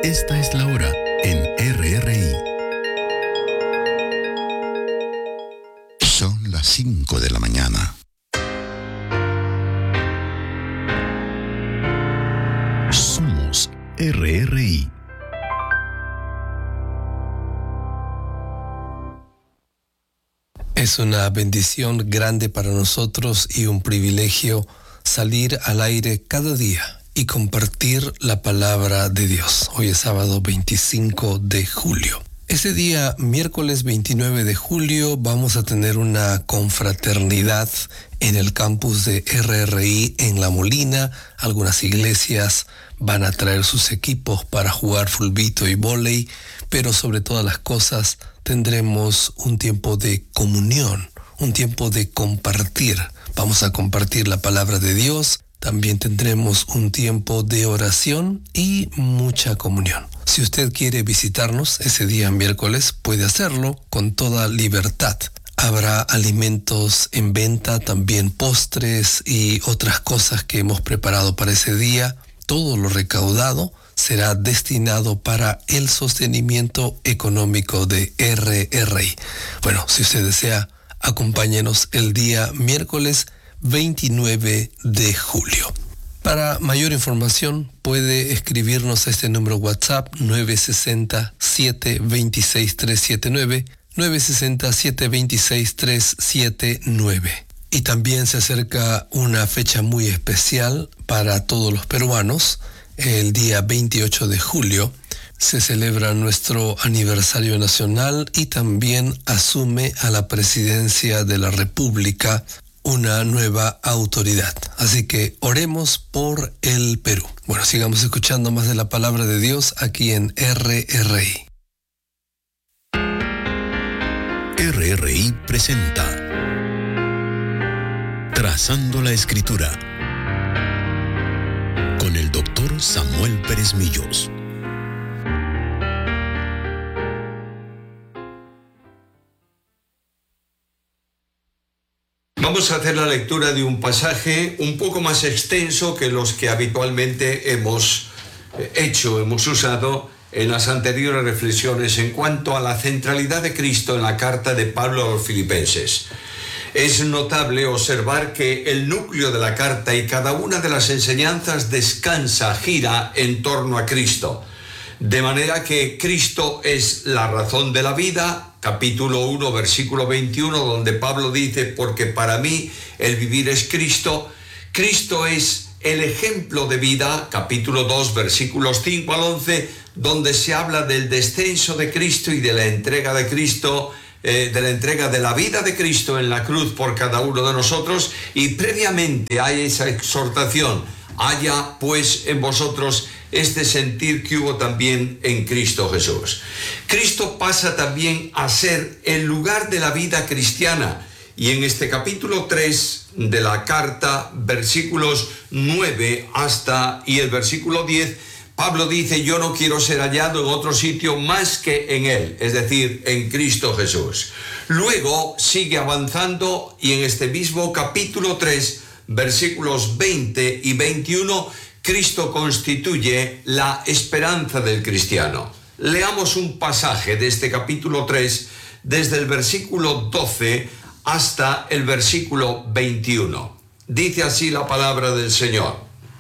Esta es la hora en RRI. Son las 5 de la mañana. Somos RRI. Es una bendición grande para nosotros y un privilegio salir al aire cada día y compartir la palabra de Dios. Hoy es sábado 25 de julio. Este día, miércoles 29 de julio, vamos a tener una confraternidad en el campus de RRI en La Molina. Algunas iglesias van a traer sus equipos para jugar fulbito y vóley, pero sobre todas las cosas tendremos un tiempo de comunión, un tiempo de compartir. Vamos a compartir la palabra de Dios. También tendremos un tiempo de oración y mucha comunión. Si usted quiere visitarnos ese día miércoles, puede hacerlo con toda libertad. Habrá alimentos en venta, también postres y otras cosas que hemos preparado para ese día. Todo lo recaudado será destinado para el sostenimiento económico de RRI. Bueno, si usted desea, acompáñenos el día miércoles 29 de julio. Para mayor información puede escribirnos a este número WhatsApp 960-726-379, 960-726-379. Y también se acerca una fecha muy especial para todos los peruanos. El día 28 de julio se celebra nuestro aniversario nacional y también asume a la presidencia de la República una nueva autoridad. Así que oremos por el Perú. Bueno, sigamos escuchando más de la palabra de Dios aquí en RRI. RRI presenta Trazando la Escritura con el doctor Samuel Pérez Millos. Vamos a hacer la lectura de un pasaje un poco más extenso que los que habitualmente hemos usado en las anteriores reflexiones en cuanto a la centralidad de Cristo en la carta de Pablo a los Filipenses. Es notable observar que el núcleo de la carta y cada una de las enseñanzas gira en torno a Cristo. De manera que Cristo es la razón de la vida, capítulo 1, versículo 21, donde Pablo dice, porque para mí el vivir es Cristo. Cristo es el ejemplo de vida, capítulo 2, versículos 5 al 11, donde se habla del descenso de Cristo y de la entrega de Cristo, de la entrega de la vida de Cristo en la cruz por cada uno de nosotros, y previamente hay esa exhortación, haya pues en vosotros este sentir que hubo también en Cristo Jesús. Cristo pasa también a ser el lugar de la vida cristiana, y en este capítulo 3 de la carta, versículos 9 y el versículo 10, Pablo dice, yo no quiero ser hallado en otro sitio más que en Él, es decir, en Cristo Jesús. Luego sigue avanzando y en este mismo capítulo 3, versículos 20 y 21, Cristo constituye la esperanza del cristiano. Leamos un pasaje de este capítulo 3, desde el versículo 12 hasta el versículo 21. Dice así la palabra del Señor.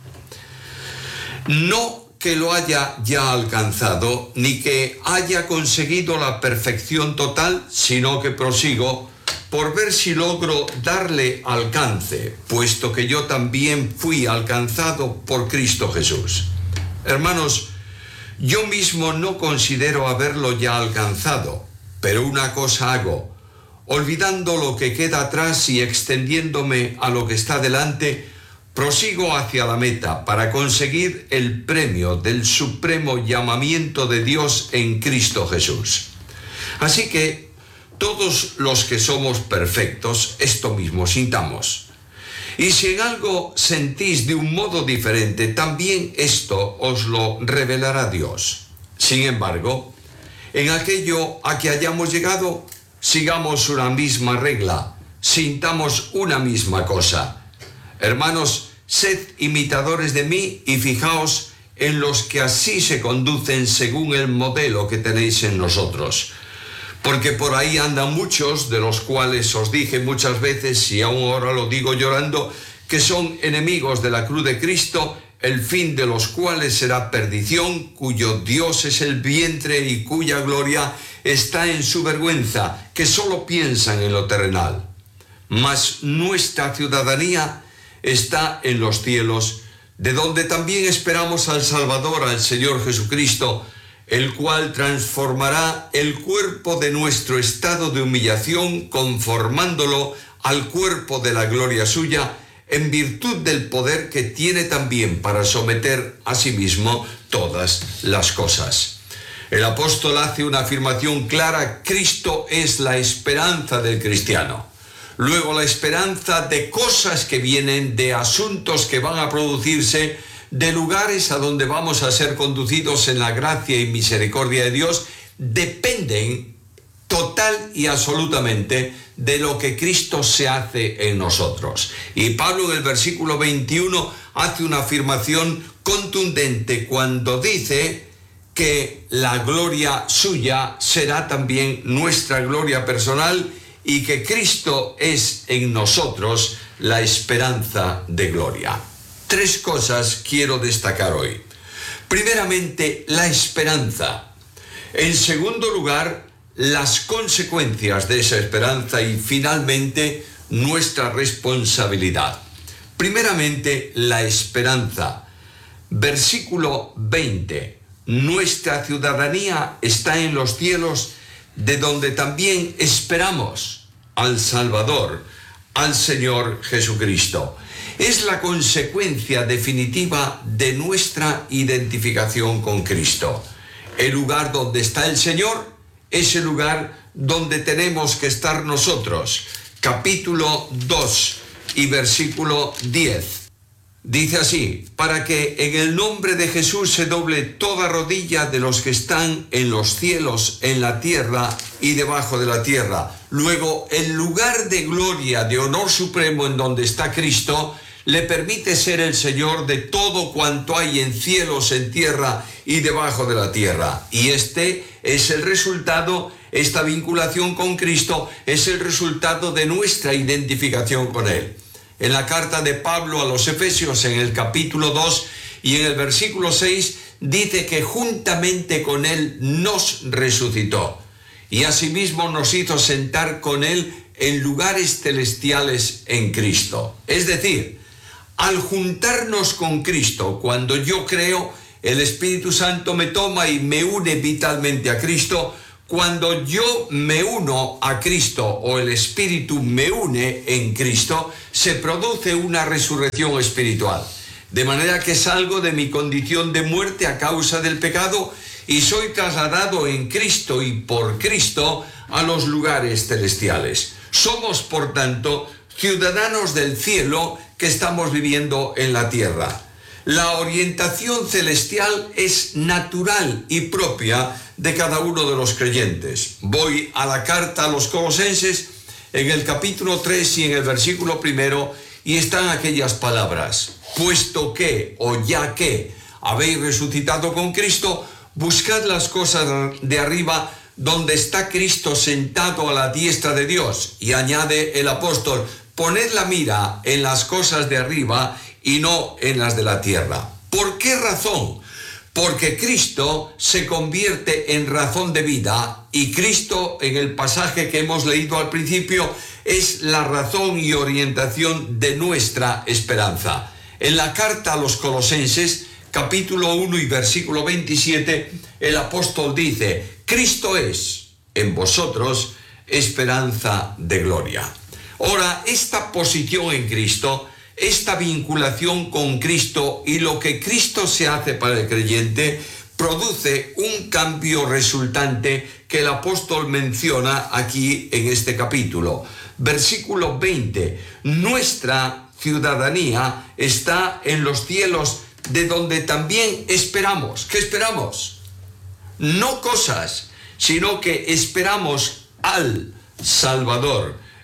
No que lo haya ya alcanzado, ni que haya conseguido la perfección total, sino que prosigo por ver si logro darle alcance, puesto que yo también fui alcanzado por Cristo Jesús. Hermanos, yo mismo no considero haberlo ya alcanzado, pero una cosa hago, olvidando lo que queda atrás y extendiéndome a lo que está delante, prosigo hacia la meta para conseguir el premio del supremo llamamiento de Dios en Cristo Jesús. Así que todos los que somos perfectos, esto mismo sintamos. Y si en algo sentís de un modo diferente, también esto os lo revelará Dios. Sin embargo, en aquello a que hayamos llegado, sigamos una misma regla, sintamos una misma cosa. Hermanos, sed imitadores de mí y fijaos en los que así se conducen según el modelo que tenéis en nosotros. Porque por ahí andan muchos, de los cuales os dije muchas veces, y aún ahora lo digo llorando, que son enemigos de la cruz de Cristo, el fin de los cuales será perdición, cuyo Dios es el vientre y cuya gloria está en su vergüenza, que solo piensan en lo terrenal. Mas nuestra ciudadanía está en los cielos, de donde también esperamos al Salvador, al Señor Jesucristo, el cual transformará el cuerpo de nuestro estado de humillación, conformándolo al cuerpo de la gloria suya, en virtud del poder que tiene también para someter a sí mismo todas las cosas. El apóstol hace una afirmación clara: Cristo es la esperanza del cristiano. Luego, la esperanza de cosas que vienen, de asuntos que van a producirse, de lugares a donde vamos a ser conducidos en la gracia y misericordia de Dios, dependen total y absolutamente de lo que Cristo se hace en nosotros. Y Pablo en el versículo 21 hace una afirmación contundente cuando dice que la gloria suya será también nuestra gloria personal y que Cristo es en nosotros la esperanza de gloria. 3 cosas quiero destacar hoy. Primeramente, la esperanza. En segundo lugar, las consecuencias de esa esperanza y finalmente nuestra responsabilidad. Primeramente, la esperanza. Versículo 20. Nuestra ciudadanía está en los cielos, de donde también esperamos al Salvador, al Señor Jesucristo. Es la consecuencia definitiva de nuestra identificación con Cristo. El lugar donde está el Señor es el lugar donde tenemos que estar nosotros. Capítulo 2 y versículo 10. Dice así: para que en el nombre de Jesús se doble toda rodilla de los que están en los cielos, en la tierra y debajo de la tierra. Luego, el lugar de gloria, de honor supremo en donde está Cristo, le permite ser el Señor de todo cuanto hay en cielos, en tierra y debajo de la tierra. Y este es el resultado, esta vinculación con Cristo es el resultado de nuestra identificación con Él. En la carta de Pablo a los Efesios, en el capítulo 2 y en el versículo 6, dice que juntamente con Él nos resucitó y asimismo nos hizo sentar con Él en lugares celestiales en Cristo. Es decir, al juntarnos con Cristo, cuando yo creo, el Espíritu Santo me toma y me une vitalmente a Cristo. Cuando yo me uno a Cristo o el Espíritu me une en Cristo, se produce una resurrección espiritual. De manera que salgo de mi condición de muerte a causa del pecado y soy trasladado en Cristo y por Cristo a los lugares celestiales. Somos, por tanto, ciudadanos del cielo que estamos viviendo en la tierra. La orientación celestial es natural y propia de cada uno de los creyentes. Voy a la carta a los Colosenses en el capítulo 3 y en el versículo 1 y están aquellas palabras: puesto que, o ya que, habéis resucitado con Cristo, buscad las cosas de arriba, donde está Cristo sentado a la diestra de Dios. Y añade el apóstol: poned la mira en las cosas de arriba y no en las de la tierra. ¿Por qué razón? Porque Cristo se convierte en razón de vida y Cristo, en el pasaje que hemos leído al principio, es la razón y orientación de nuestra esperanza. En la carta a los Colosenses, capítulo 1 y versículo 27, el apóstol dice: Cristo es en vosotros esperanza de gloria. Ahora, esta posición en Cristo, esta vinculación con Cristo y lo que Cristo se hace para el creyente, produce un cambio resultante que el apóstol menciona aquí en este capítulo. Versículo 20: nuestra ciudadanía está en los cielos, de donde también esperamos. ¿Qué esperamos? No cosas, sino que esperamos al Salvador,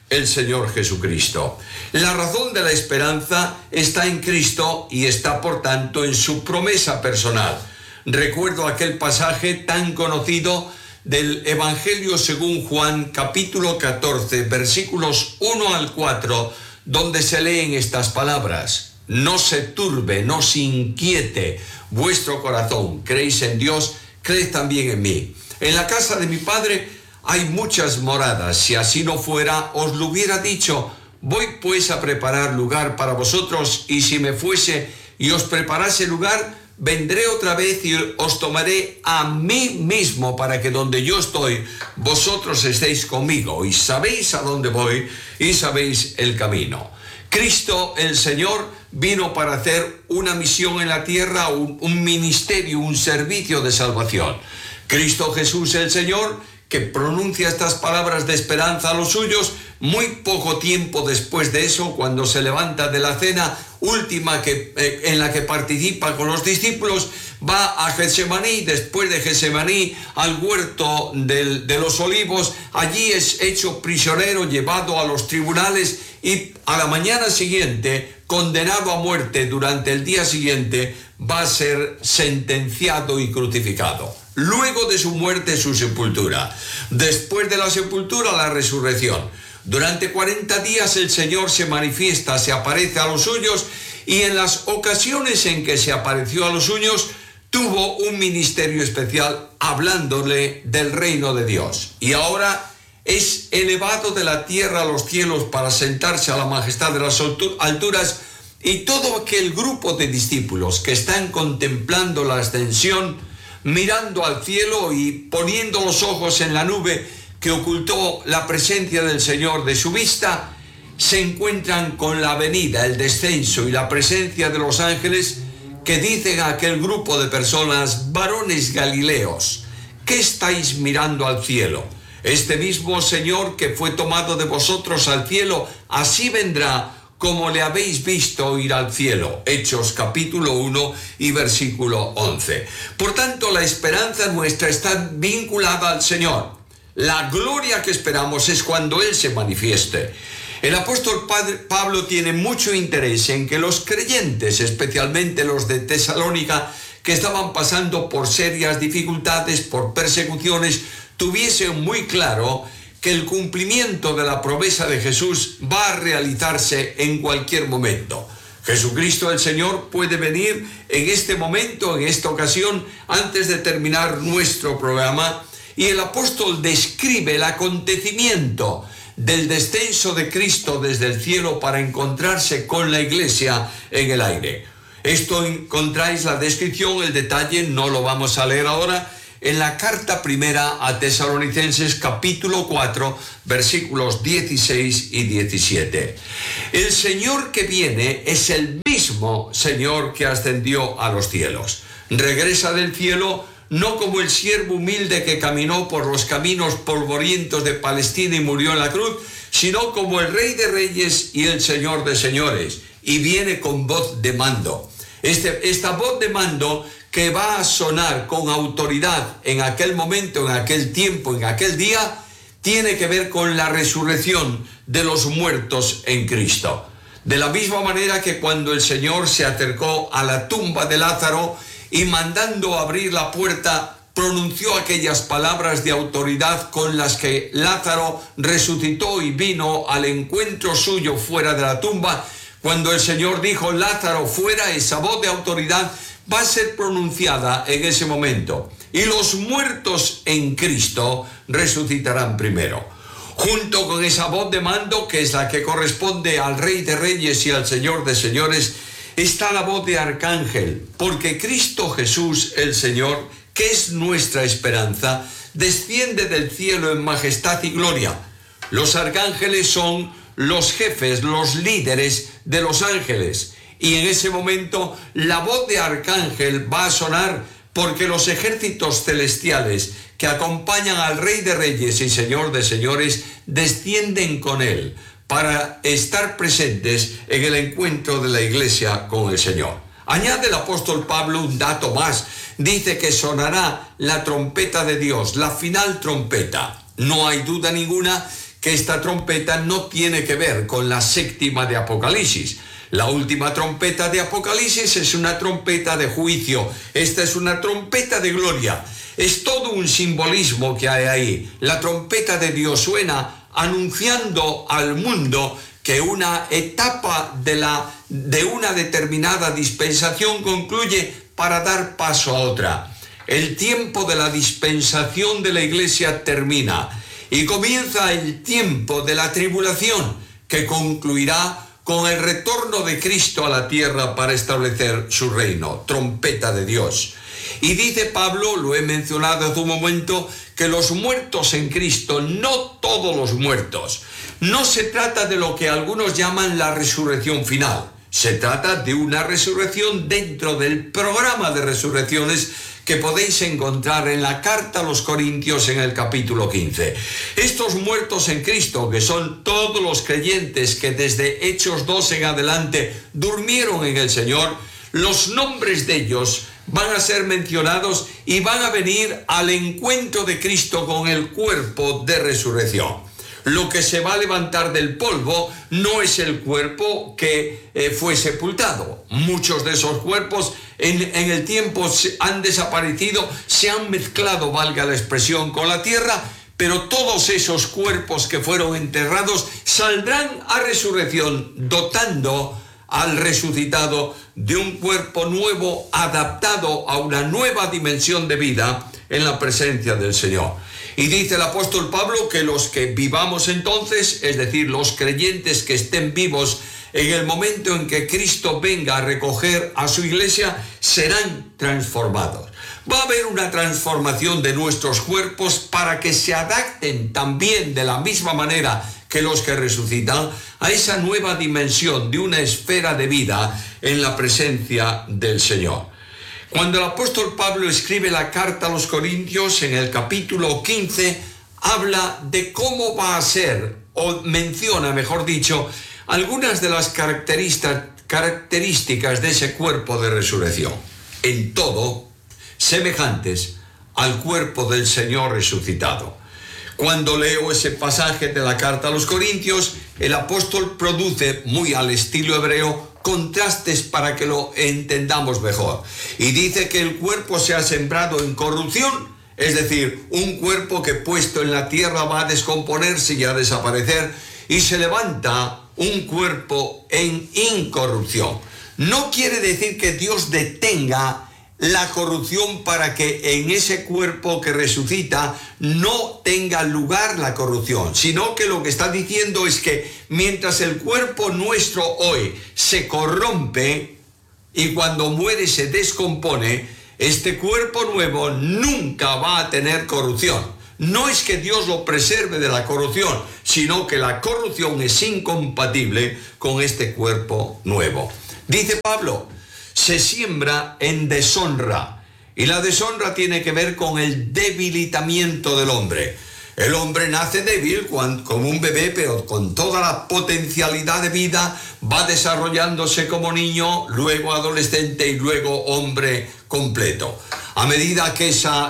el Señor Jesucristo. La razón de la esperanza está en Cristo y está, por tanto, en su promesa personal. Recuerdo aquel pasaje tan conocido del Evangelio según Juan, capítulo 14, versículos 1 al 4, donde se leen estas palabras: no se turbe, no se inquiete vuestro corazón. Creéis en Dios, creed también en mí. En la casa de mi Padre hay muchas moradas. Si así no fuera, os lo hubiera dicho. Voy pues a preparar lugar para vosotros, y si me fuese y os preparase lugar, vendré otra vez y os tomaré a mí mismo, para que donde yo estoy, vosotros estéis conmigo, y sabéis a dónde voy y sabéis el camino. Cristo, el Señor, vino para hacer una misión en la tierra, un ministerio, un servicio de salvación. Cristo Jesús, el Señor, que pronuncia estas palabras de esperanza a los suyos, muy poco tiempo después de eso, cuando se levanta de la cena última en la que participa con los discípulos, va a Getsemaní, después de Getsemaní al huerto de los olivos. Allí es hecho prisionero, llevado a los tribunales, y a la mañana siguiente, condenado a muerte. Durante el día siguiente va a ser sentenciado y crucificado. Luego de su muerte, su sepultura. Después de la sepultura, la resurrección. Durante 40 días el Señor se manifiesta, se aparece a los suyos, y en las ocasiones en que se apareció a los suyos, tuvo un ministerio especial hablándole del reino de Dios. Y ahora es elevado de la tierra a los cielos para sentarse a la majestad de las alturas, y todo aquel grupo de discípulos que están contemplando la ascensión, mirando al cielo y poniendo los ojos en la nube que ocultó la presencia del Señor de su vista, se encuentran con la venida, el descenso y la presencia de los ángeles, que dicen a aquel grupo de personas: varones galileos, ¿qué estáis mirando al cielo? Este mismo Señor que fue tomado de vosotros al cielo, así vendrá como le habéis visto ir al cielo. Hechos capítulo 1 y versículo 11. Por tanto, la esperanza nuestra está vinculada al Señor. La gloria que esperamos es cuando Él se manifieste. El apóstol Pablo tiene mucho interés en que los creyentes, especialmente los de Tesalónica, que estaban pasando por serias dificultades, por persecuciones, tuviesen muy claro que el cumplimiento de la promesa de Jesús va a realizarse en cualquier momento. Jesucristo el Señor puede venir en este momento, en esta ocasión, antes de terminar nuestro programa, y el apóstol describe el acontecimiento del descenso de Cristo desde el cielo para encontrarse con la iglesia en el aire. Esto encontráis la descripción, el detalle, no lo vamos a leer ahora, en la carta primera a Tesalonicenses capítulo 4, versículos 16 y 17. El Señor que viene es el mismo Señor que ascendió a los cielos. Regresa del cielo no como el siervo humilde que caminó por los caminos polvorientos de Palestina y murió en la cruz, sino como el Rey de Reyes y el Señor de Señores, y viene con voz de mando. Esta voz de mando que va a sonar con autoridad en aquel momento, en aquel tiempo, en aquel día, tiene que ver con la resurrección de los muertos en Cristo. De la misma manera que cuando el Señor se acercó a la tumba de Lázaro y mandando abrir la puerta, pronunció aquellas palabras de autoridad con las que Lázaro resucitó y vino al encuentro suyo fuera de la tumba. Cuando el Señor dijo: Lázaro, fuera, esa voz de autoridad va a ser pronunciada en ese momento. Y los muertos en Cristo resucitarán primero. Junto con esa voz de mando, que es la que corresponde al Rey de Reyes y al Señor de Señores, está la voz de arcángel, porque Cristo Jesús, el Señor, que es nuestra esperanza, desciende del cielo en majestad y gloria. Los arcángeles son los jefes, los líderes de los ángeles. Y en ese momento la voz de arcángel va a sonar, porque los ejércitos celestiales que acompañan al Rey de Reyes y Señor de Señores descienden con él para estar presentes en el encuentro de la iglesia con el Señor. Añade el apóstol Pablo un dato más. Dice que sonará la trompeta de Dios, la final trompeta. No hay duda ninguna que esta trompeta no tiene que ver con la séptima de Apocalipsis. La última trompeta de Apocalipsis es una trompeta de juicio. Esta es una trompeta de gloria. Es todo un simbolismo que hay ahí. La trompeta de Dios suena anunciando al mundo que una etapa de una determinada dispensación concluye para dar paso a otra. El tiempo de la dispensación de la Iglesia termina y comienza el tiempo de la tribulación, que concluirá con el retorno de Cristo a la tierra para establecer su reino. Trompeta de Dios. Y dice Pablo, lo he mencionado hace un momento, que los muertos en Cristo, no todos los muertos. No se trata de lo que algunos llaman la resurrección final. Se trata de una resurrección dentro del programa de resurrecciones que podéis encontrar en la carta a los Corintios en el capítulo 15. Estos muertos en Cristo, que son todos los creyentes que desde Hechos 2 en adelante durmieron en el Señor, los nombres de ellos van a ser mencionados y van a venir al encuentro de Cristo con el cuerpo de resurrección. Lo que se va a levantar del polvo no es el cuerpo que fue sepultado. Muchos de esos cuerpos en el tiempo han desaparecido, se han mezclado, valga la expresión, con la tierra, pero todos esos cuerpos que fueron enterrados saldrán a resurrección, dotando al resucitado de un cuerpo nuevo, adaptado a una nueva dimensión de vida en la presencia del Señor. Y dice el apóstol Pablo que los que vivamos entonces, es decir, los creyentes que estén vivos en el momento en que Cristo venga a recoger a su iglesia, serán transformados. Va a haber una transformación de nuestros cuerpos para que se adapten también de la misma manera que los que resucitan a esa nueva dimensión de una esfera de vida en la presencia del Señor. Cuando el apóstol Pablo escribe la carta a los Corintios en el capítulo 15, habla de cómo va a ser, o menciona, mejor dicho, algunas de las características de ese cuerpo de resurrección. En todo, semejantes al cuerpo del Señor resucitado. Cuando leo ese pasaje de la carta a los Corintios, el apóstol produce, muy al estilo hebreo, contrastes para que lo entendamos mejor. Y dice que el cuerpo se ha sembrado en corrupción, es decir, un cuerpo que puesto en la tierra va a descomponerse y a desaparecer, y se levanta un cuerpo en incorrupción. No quiere decir que Dios detenga la corrupción para que en ese cuerpo que resucita no tenga lugar la corrupción, sino que lo que está diciendo es que mientras el cuerpo nuestro hoy se corrompe y cuando muere se descompone, este cuerpo nuevo nunca va a tener corrupción. No es que Dios lo preserve de la corrupción, sino que la corrupción es incompatible con este cuerpo nuevo. Dice Pablo, se siembra en deshonra, y la deshonra tiene que ver con el debilitamiento del hombre. El hombre nace débil como un bebé, pero con toda la potencialidad de vida va desarrollándose como niño, luego adolescente y luego hombre completo. A medida que esa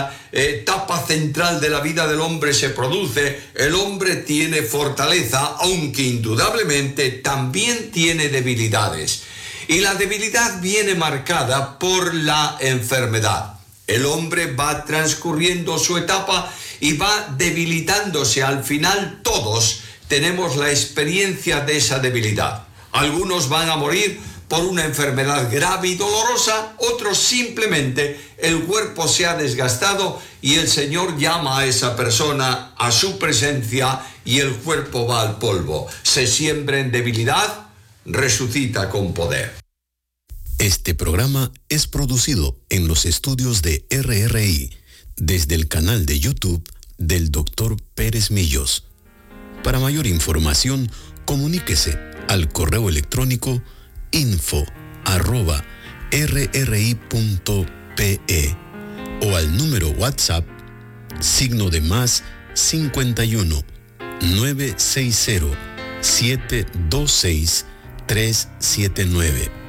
etapa central de la vida del hombre se produce, el hombre tiene fortaleza, aunque indudablemente también tiene debilidades. Y la debilidad viene marcada por la enfermedad. El hombre va transcurriendo su etapa y va debilitándose. Al final todos tenemos la experiencia de esa debilidad. Algunos van a morir por una enfermedad grave y dolorosa, otros simplemente el cuerpo se ha desgastado y el Señor llama a esa persona a su presencia y el cuerpo va al polvo. Se siembra en debilidad, resucita con poder. Este programa es producido en los estudios de RRI desde el canal de YouTube del Dr. Pérez Millos. Para mayor información, comuníquese al correo electrónico info@rri.pe o al número WhatsApp +51 960 726 379.